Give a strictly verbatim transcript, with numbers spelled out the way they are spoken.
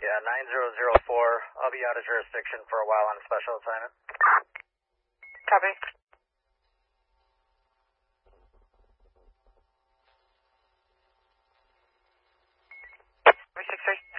Yeah, nine zero zero four. I'll be out of jurisdiction for a while on a special assignment. Copy. three six three.